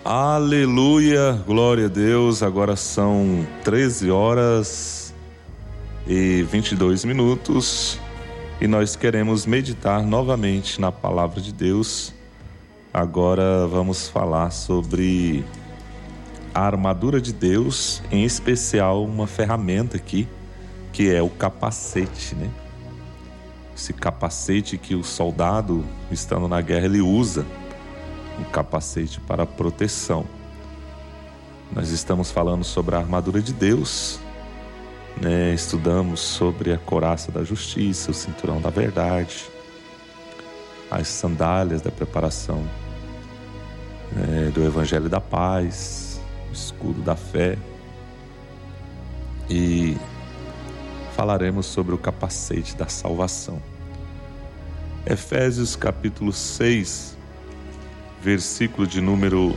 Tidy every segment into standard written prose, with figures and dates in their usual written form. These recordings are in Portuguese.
Aleluia, glória a Deus. Agora são 13 horas e 22 minutos e nós queremos meditar novamente na palavra de Deus. Agora vamos falar sobre a armadura de Deus, em especial uma ferramenta aqui, que é o capacete, né? Esse capacete que o soldado, estando na guerra, ele usa. Um capacete para proteção. Nós estamos falando sobre a armadura de Deus, né? Estudamos sobre a couraça da justiça, o cinturão da verdade, as sandálias da preparação, do evangelho da paz, o escudo da fé, e falaremos sobre o capacete da salvação. Efésios capítulo 6, versículo de número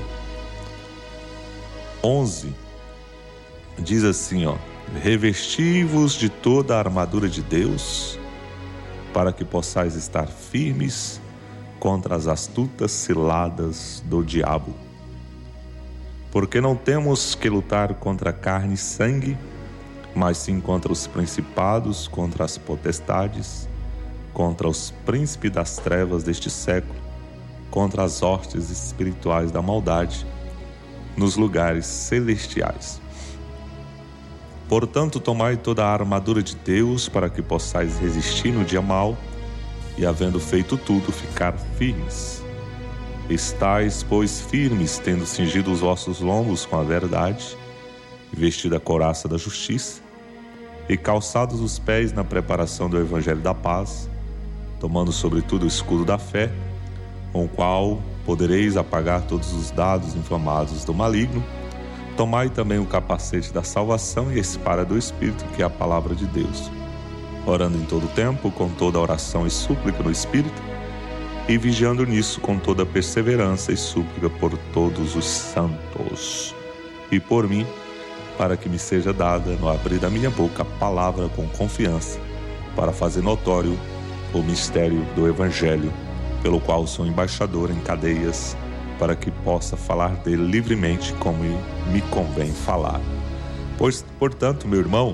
11, diz assim, revesti-vos de toda a armadura de Deus, para que possais estar firmes contra as astutas ciladas do diabo. Porque não temos que lutar contra carne e sangue, mas sim contra os principados, contra as potestades, contra os príncipes das trevas deste século, contra as hostes espirituais da maldade nos lugares celestiais. Portanto, tomai toda a armadura de Deus, para que possais resistir no dia mau, e havendo feito tudo, ficar firmes. Estais, pois, firmes, tendo cingido os vossos lombos com a verdade, e vestido a couraça da justiça, e calçados os pés na preparação do evangelho da paz, tomando sobretudo o escudo da fé, com o qual podereis apagar todos os dardos inflamados do maligno. Tomai também o capacete da salvação e a espada do Espírito, que é a palavra de Deus, orando em todo tempo, com toda oração e súplica no Espírito, e vigiando nisso com toda perseverança e súplica por todos os santos, e por mim, para que me seja dada, no abrir da minha boca, a palavra com confiança, para fazer notório o mistério do Evangelho, pelo qual sou embaixador em cadeias, para que possa falar dele livremente como me convém falar. Pois, portanto, meu irmão,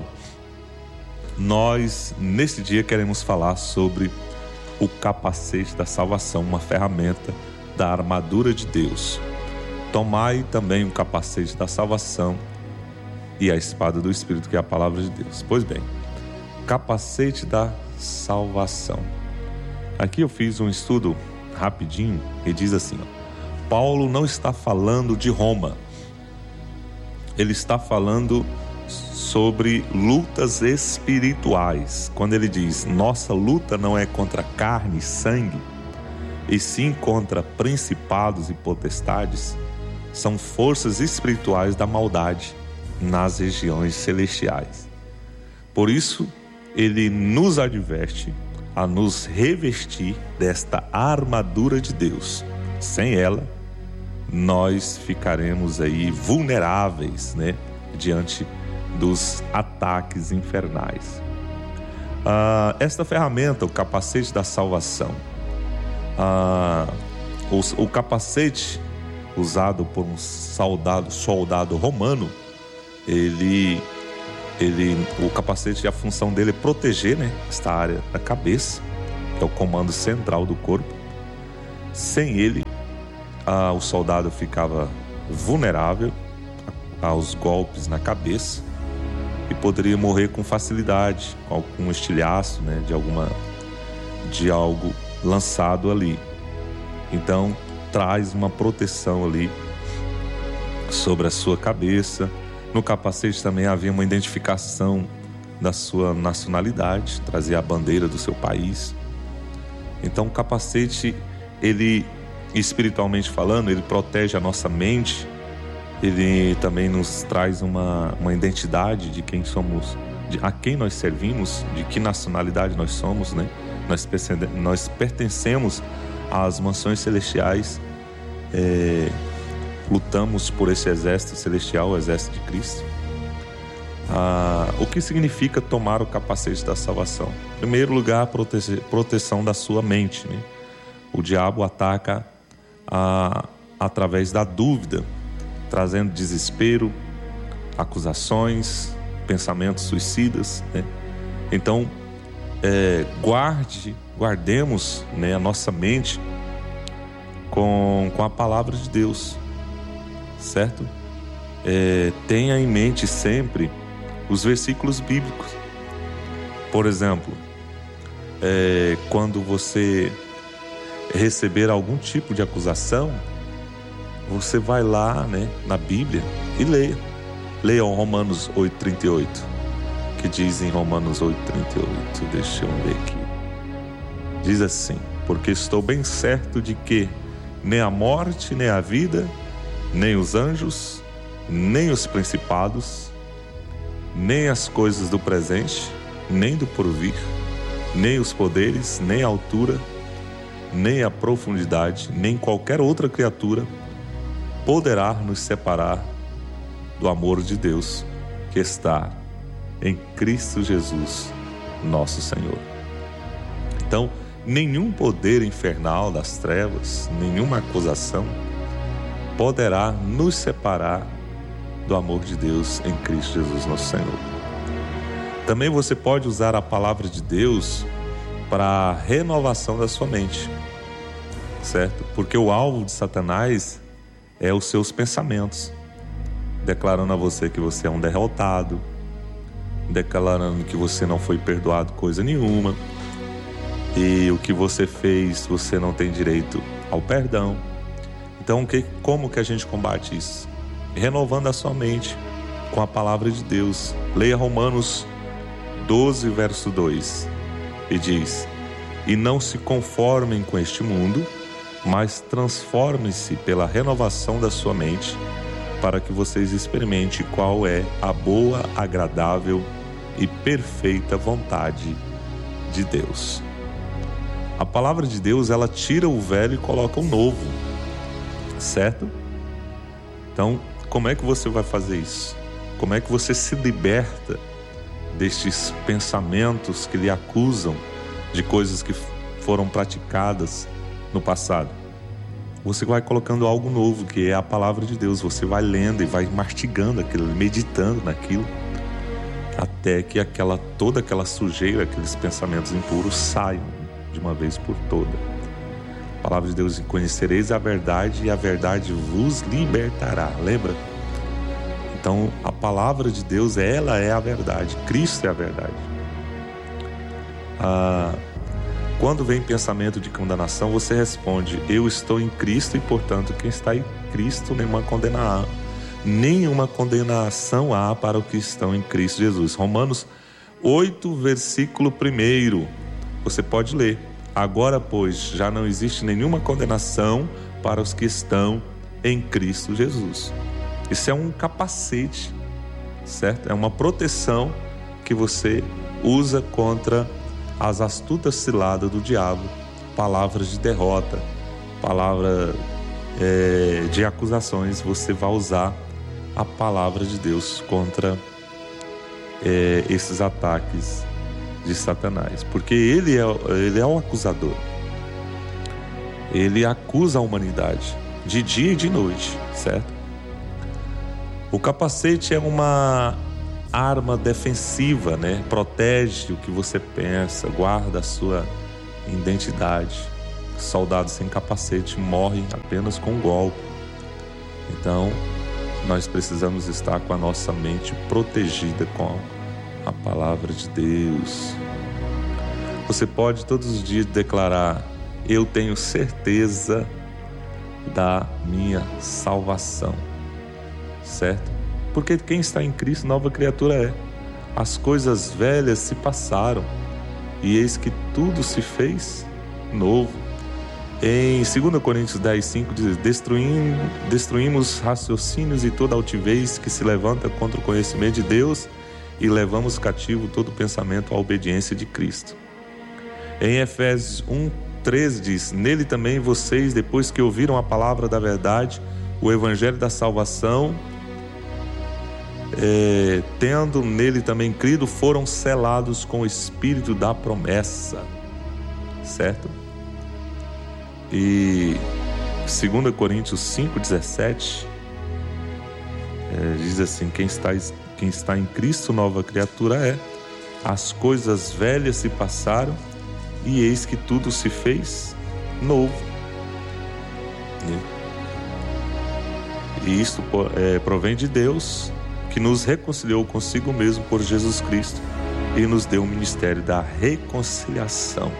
nós nesse dia queremos falar sobre o capacete da salvação, uma ferramenta da armadura de Deus. Tomai também o capacete da salvação e a espada do Espírito, que é a palavra de Deus. Pois bem, capacete da salvação. Aqui eu fiz um estudo rapidinho e diz assim, Paulo não está falando de Roma. Ele está falando sobre lutas espirituais. Quando ele diz, nossa luta não é contra carne e sangue, e sim contra principados e potestades, são forças espirituais da maldade nas regiões celestiais. Por isso, ele nos adverte a nos revestir desta armadura de Deus. Sem ela, nós ficaremos aí vulneráveis, né, diante dos ataques infernais. Esta ferramenta, o capacete da salvação, o capacete usado por um soldado romano, o capacete, a função dele é proteger, né, esta área da cabeça, que é o comando central do corpo. Sem ele, o soldado ficava vulnerável aos golpes na cabeça e poderia morrer com facilidade, com algum estilhaço, né, de algo lançado ali. Então, traz uma proteção ali sobre a sua cabeça. No capacete também havia uma identificação da sua nacionalidade, trazia a bandeira do seu país. Então o capacete, ele, espiritualmente falando, ele protege a nossa mente, ele também nos traz uma identidade de quem somos, a quem nós servimos, de que nacionalidade nós somos, né? Nós pertencemos às mansões celestiais, lutamos por esse exército celestial, o exército de Cristo. O que significa tomar o capacete da salvação? Em primeiro lugar, proteção da sua mente, né? O diabo ataca através da dúvida, trazendo desespero, acusações, pensamentos suicidas, né? Então, guardemos, né, a nossa mente com a palavra de Deus, certo? Tenha em mente sempre os versículos bíblicos. Por exemplo, quando você receber algum tipo de acusação, você vai lá, né, na Bíblia e leia o Romanos 8,38, que diz em Romanos 8,38, deixa eu ver aqui, diz assim: porque estou bem certo de que nem a morte, nem a vida, nem os anjos, nem os principados, nem as coisas do presente, nem do porvir, nem os poderes, nem a altura, nem a profundidade, nem qualquer outra criatura poderá nos separar do amor de Deus que está em Cristo Jesus, nosso Senhor. Então, nenhum poder infernal das trevas, nenhuma acusação poderá nos separar do amor de Deus em Cristo Jesus, nosso Senhor. Também você pode usar a palavra de Deus para a renovação da sua mente, certo? Porque o alvo de Satanás é os seus pensamentos, declarando a você que você é um derrotado, declarando que você não foi perdoado coisa nenhuma, e o que você fez, você não tem direito ao perdão. Então, como que a gente combate isso? Renovando a sua mente com a palavra de Deus. Leia Romanos 12, verso 2, e diz: e não se conformem com este mundo, mas transformem-se pela renovação da sua mente, para que vocês experimentem qual é a boa, agradável e perfeita vontade de Deus. A palavra de Deus, ela tira o velho e coloca o novo, certo? Então, como é que você vai fazer isso? Como é que você se liberta destes pensamentos que lhe acusam de coisas que foram praticadas no passado? Você vai colocando algo novo, que é a palavra de Deus. Você vai lendo e vai mastigando aquilo, meditando naquilo, até que toda aquela sujeira, aqueles pensamentos impuros saiam de uma vez por toda. A palavra de Deus: conhecereis a verdade e a verdade vos libertará. Lembra? Então, a palavra de Deus, ela é a verdade. Cristo é a verdade. Quando vem pensamento de condenação, você responde: eu estou em Cristo e, portanto, quem está em Cristo nenhuma condenação há para os que estão em Cristo Jesus. Romanos 8, versículo 1. Você pode ler: agora, pois, já não existe nenhuma condenação para os que estão em Cristo Jesus. Isso é um capacete, certo? É uma proteção que você usa contra as astutas ciladas do diabo, palavras de derrota, palavra de acusações. Você vai usar a palavra de Deus contra esses ataques de Satanás, porque ele é o acusador. Ele acusa a humanidade de dia e de noite, certo? O capacete é uma arma defensiva, né? Protege o que você pensa, guarda a sua identidade. Soldado sem capacete morre apenas com um golpe. Então, nós precisamos estar com a nossa mente protegida com a palavra de Deus. Você pode todos os dias declarar: eu tenho certeza da minha salvação, certo? Porque quem está em Cristo, nova criatura é. As coisas velhas se passaram e eis que tudo se fez novo. Em 2 Coríntios 10:5 diz: destruímos raciocínios e toda altivez que se levanta contra o conhecimento de Deus e levamos cativo todo pensamento à obediência de Cristo. Em Efésios 1:13 diz: nele também vocês, depois que ouviram a palavra da verdade, o evangelho da salvação, tendo nele também crido, foram selados com o espírito da promessa, certo? E 2 Coríntios 5:17 Diz assim: quem está em Cristo, nova criatura é. As coisas velhas se passaram e eis que tudo se fez novo. E isto provém de Deus, que nos reconciliou consigo mesmo por Jesus Cristo e nos deu o ministério da reconciliação.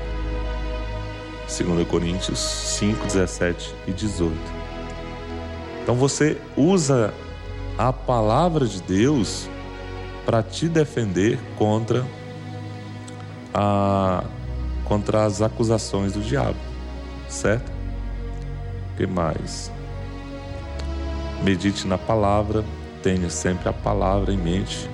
2 Coríntios 5, 17 e 18. Então você usa a palavra de Deus para te defender contra as acusações do diabo, certo? O que mais? Medite na palavra, tenha sempre a palavra em mente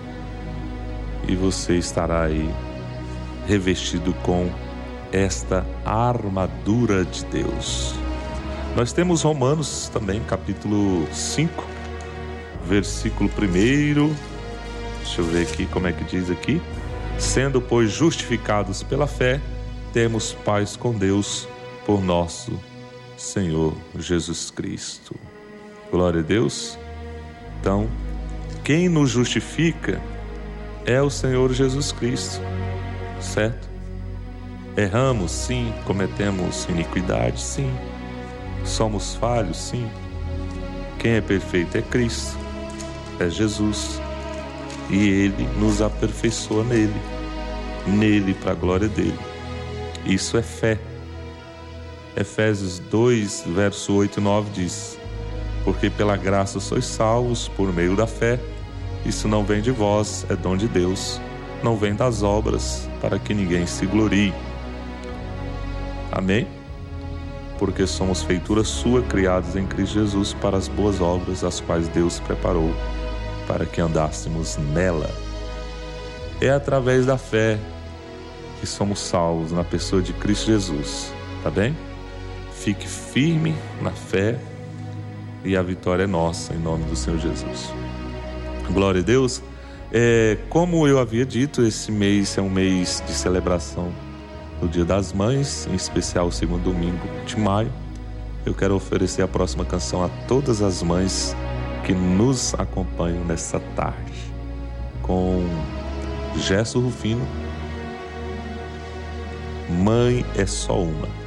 e você estará aí revestido com esta armadura de Deus. Nós temos Romanos também, capítulo 5, versículo 1. Deixa eu ver aqui como é que diz aqui. Sendo, pois, justificados pela fé, temos paz com Deus por nosso Senhor Jesus Cristo. Glória a Deus. Então, quem nos justifica é o Senhor Jesus Cristo, certo? Erramos, sim. Cometemos iniquidade, sim. Somos falhos, sim. Quem é perfeito é Cristo, é Jesus. E Ele nos aperfeiçoa nele para a glória dele. Isso é fé. Efésios 2, verso 8 e 9 diz: porque pela graça sois salvos por meio da fé. Isso não vem de vós, é dom de Deus. Não vem das obras, para que ninguém se glorie. Amém? Porque somos feitura sua, criados em Cristo Jesus para as boas obras, as quais Deus preparou para que andássemos nela. É através da fé que somos salvos na pessoa de Cristo Jesus, tá bem? Fique firme na fé e a vitória é nossa, em nome do Senhor Jesus. Glória a Deus. Como eu havia dito, esse mês é um mês de celebração do Dia das Mães, em especial o segundo domingo de maio. Eu quero oferecer a próxima canção a todas as mães que nos acompanham nessa tarde, com Gerson Rufino. Mãe é só uma.